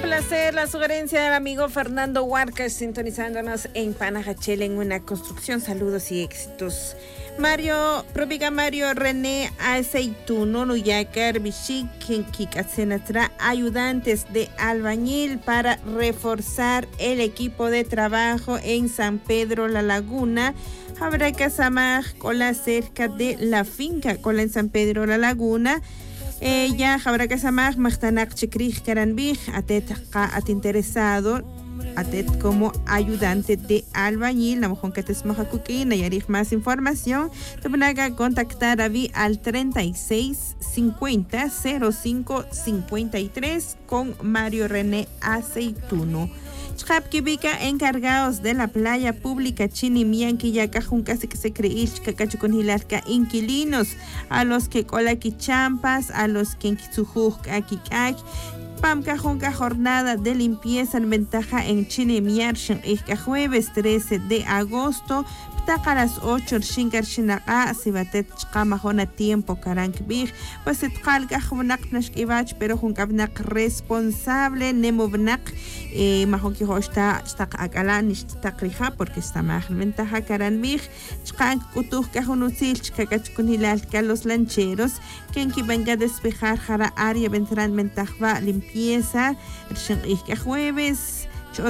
placer la sugerencia del amigo Fernando Huarcas, sintonizándonos en Panajachel en una construcción. Saludos y éxitos. Propiga Mario René Aceituno, Nuyakar, Bishik, Kikatsenatra, ayudantes de albañil para reforzar el equipo de trabajo en San Pedro La Laguna. Habrá que samar cola cerca de la finca, cola en San Pedro La Laguna. Ya habrá que samar Mahtanak Chikrij Karanbij, at interesado. Atet como ayudante de albañil, la mujer que te esmaja cuquina y más información, te van a contactar a mí al 36 50 05 53 con Mario René Aceituno. Chapkibica, encargados de la playa pública Chinimianqui, ya casi que se creí con hilarca inquilinos, a los que colaqui-champas, a los que en Pamka jornada de limpieza en ventaja en Chinimiarchen, jueves 13 de agosto, a las 8 shinkar shinaqa sibatet chqamajona tiempo karankbij pues itqalqa junaqnash ibach pero junkabnaq responsable nemovnaq majonki hosta akala nishtaqrija porque está más ventaja karanbij chqan kutuj kajunutzil chkakachkunilal los lancheros quien que venga a despejar jara área vendrán ventajva limpieza jueves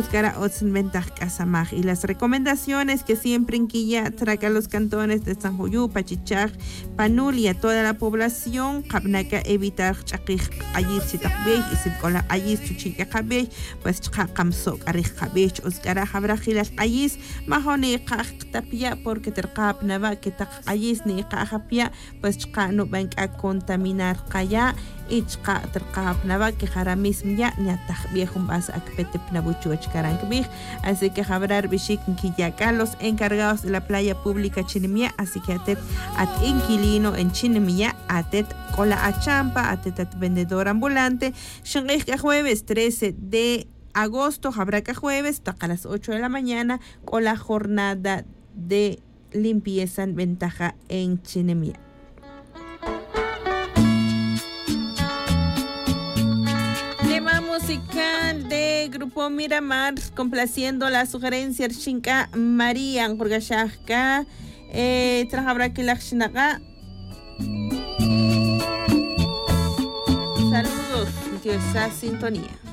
y las recomendaciones que siempre en Quilla traga los cantones de San Joyú, Pachichaj, Panul y a toda la población, Kabnaka evitar chakij allí chitakbej y circola allí chuchica kabej, pues chakakamsok arij kabej, osgara habrajilas allí, mahoni tapia porque terkab nava que tak allí ni kahapia, pues chakano ven a contaminar kaya. Ichqa terqab nava que jaramis ya ni ataj viejo vas a pete pnabuchu chkarankbij, así que habrar bishik Quillacá, los encargados de la playa pública Chinimia, así que atet at inquilino en Chinimia, atet cola a champa, atet at vendedor ambulante, shengika jueves 13 de agosto, habrá que jueves, a las 8 de la mañana, con la jornada de limpieza en ventaja en Chinimia. Musical de Grupo Miramar, complaciendo la sugerencia Shinka María Angurgashaka, Trajabra Kilachinaga. Saludos, Dios, sintonía.